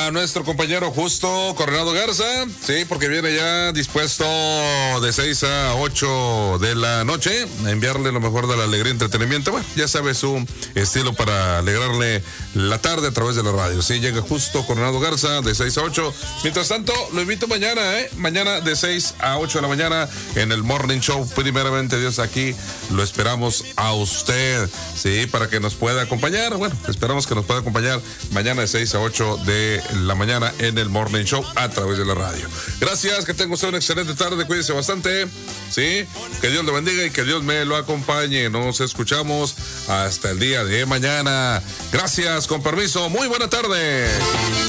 a nuestro compañero Justo Coronado Garza, sí, porque viene ya dispuesto de 6 a 8 de la noche a enviarle lo mejor de la alegría y entretenimiento. Bueno, ya sabe su estilo para alegrarle la tarde a través de la radio. Sí, llega Justo Coronado Garza de 6 a 8. Mientras tanto, lo invito mañana, mañana de 6 a 8 de la mañana en el Morning Show. Primeramente Dios, aquí lo esperamos a usted, sí, para que nos pueda acompañar. Bueno, esperamos que nos pueda acompañar mañana de 6 a 8 de la mañana en el Morning Show a través de la radio. Gracias, que tenga usted una excelente tarde, cuídese bastante, sí, que Dios lo bendiga y que Dios me lo acompañe. Nos escuchamos hasta el día de mañana. Gracias, con permiso, muy buena tarde.